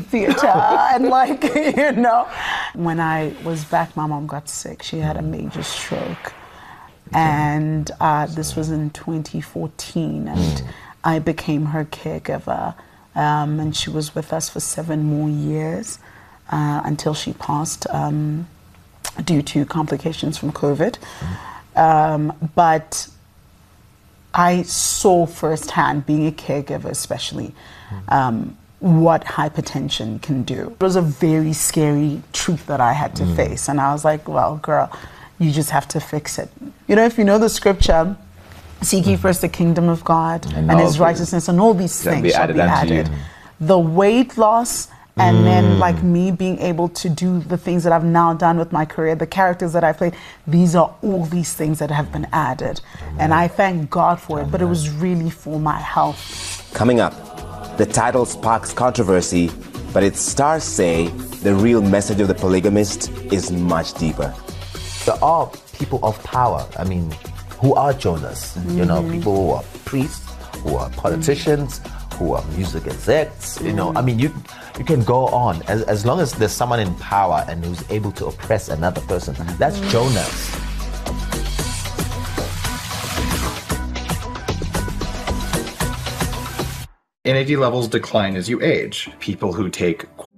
theater and like, you know. When I was back, my mom got sick. She had a major stroke. And this was in 2014, and I became her caregiver. And she was with us for 7 more years until she passed due to complications from COVID. But I saw firsthand, being a caregiver especially, what hypertension can do. It was a very scary truth that I had to face. And I was like, well, girl, you just have to fix it. You know, if you know the scripture, seek ye first the kingdom of God and his righteousness, and all these things shall be added. The weight loss, and then like me being able to do the things that I've now done with my career, the characters that I played, these are all these things that have been added. And I thank God for it, but it was really for my health. Coming up, the title sparks controversy, but its stars say the real message of the polygamist is much deeper. There are people of power, I mean, who are Jonas, you know, people who are priests, who are politicians, who are music execs, you know, I mean, you can go on. As long as there's someone in power and who's able to oppress another person, that's Jonas. NAD levels decline as you age. People who take